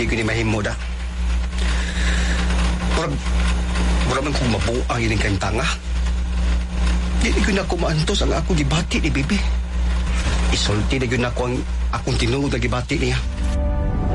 Di ko ni mahimo da. Mura man kong mabuang ining kayong tanga. Di ko na kumaantos ang ako gibati ni Bibi. Isulti na yun ako ang akong tinuod na gibati niya.